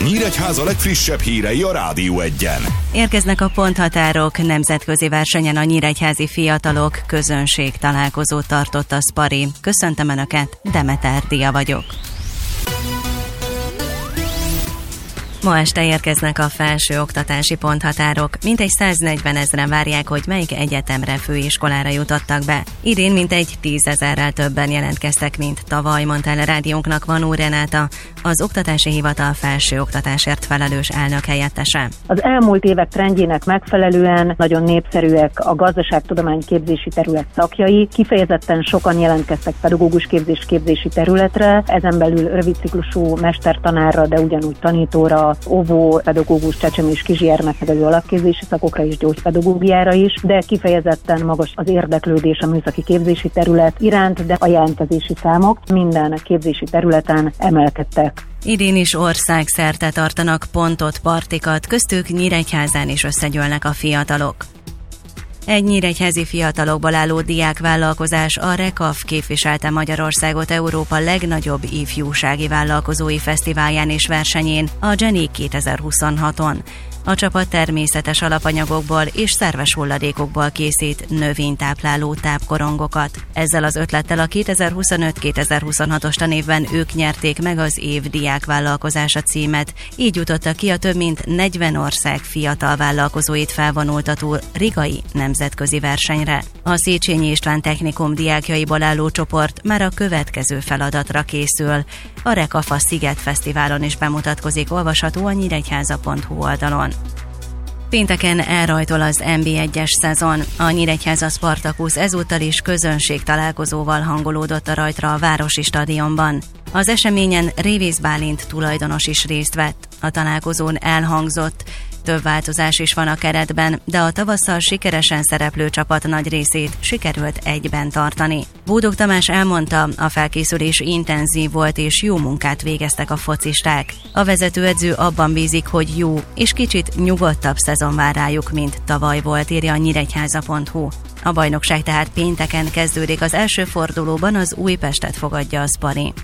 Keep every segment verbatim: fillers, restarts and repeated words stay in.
Nyíregyháza legfrissebb hírei a Rádió Egyen. Érkeznek a ponthatárok, nemzetközi versenyen a nyíregyházi fiatalok közönség találkozót tartott a Spari. Köszöntöm Önöket, Demeter Dia vagyok. Ma este érkeznek a felsőoktatási ponthatárok. Mintegy száznegyven ezren várják, hogy melyik egyetemre, főiskolára jutottak be. Idén mintegy tízezerrel többen jelentkeztek, mint tavaly, mondta el a rádiónknak Vanó Renáta, az Oktatási Hivatal felsőoktatásért felelős elnök helyettese. Az elmúlt évek trendjének megfelelően nagyon népszerűek a gazdaságtudomány képzési terület szakjai. Kifejezetten sokan jelentkeztek pedagógus képzés képzési területre, ezen belül rövidciklusú mestertanárra, de ugyanúgy tanítóra, óvó, pedagógus, csecsemő és kisgyermeknevelő alapképzési szakokra és gyógypedagógiára is, de kifejezetten magas az érdeklődés a műszaki képzési terület iránt, de a jelentkezési számok minden képzési területen emelkedtek. Idén is országszerte tartanak pontot, partikat, köztük Nyíregyházán is összegyűlnek a fiatalok. Egy nyíregyházi fiatalokból álló diákvállalkozás, a Rekaf képviselte Magyarországot Európa legnagyobb ifjúsági vállalkozói fesztiválján és versenyén, a Genie kétezer-huszonhaton. A csapat természetes alapanyagokból és szerves hulladékokból készít növénytápláló tápkorongokat. Ezzel az ötlettel a kétezer-huszonöt kétezer-huszonhatos tanévben ők nyerték meg az év diákvállalkozása címet, így jutottak ki a több mint negyven ország fiatal vállalkozóit felvonultató rigai nemzetközi versenyre. A Széchenyi István Technikum diákjaiból álló csoport már a következő feladatra készül. A Rekafa Sziget Fesztiválon is bemutatkozik, olvasható a nyíregyháza pont hu oldalon. Pénteken elrajtol az en bé egyes szezon. A Nyíregyháza Spartacus ezúttal is közönség találkozóval hangolódott a rajtra a Városi Stadionban. Az eseményen Révész Bálint tulajdonos is részt vett. A találkozón elhangzott: több változás is van a keretben, de a tavasszal sikeresen szereplő csapat nagy részét sikerült egyben tartani. Bódog Tamás elmondta, a felkészülés intenzív volt és jó munkát végeztek a focisták. A vezetőedző abban bízik, hogy jó és kicsit nyugodtabb szezon vár rájuk, mint tavaly volt, írja a nyíregyháza pont hu. A bajnokság tehát pénteken kezdődik, az első fordulóban az Újpestet fogadja a Spari.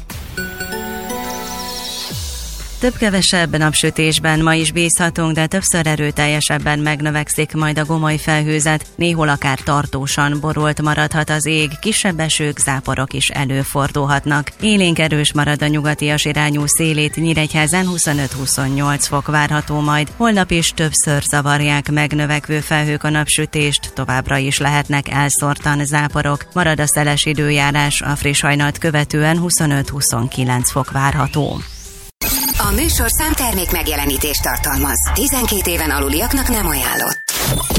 Több-kevesebb napsütésben ma is bízhatunk, de többször erőteljesebben megnövekszik majd a gomoly felhőzet, néhol akár tartósan borult maradhat az ég, kisebb esők, záporok is előfordulhatnak. Élénk erős marad a nyugatias irányú szélét, Nyíregyházán huszonöt-huszonnyolc fok várható majd. Holnap is többször zavarják megnövekvő felhők a napsütést, továbbra is lehetnek elszórtan záporok. Marad a szeles időjárás, a friss hajnalt követően huszonöt-huszonkilenc fok várható. A műsorszám termék megjelenítést tartalmaz. tizenkét éven aluliaknak nem ajánlott.